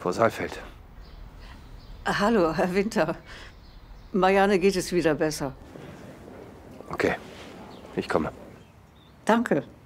Frau Saalfeld. Hallo, Herr Winter. Marianne geht es wieder besser. Okay, ich komme. Danke.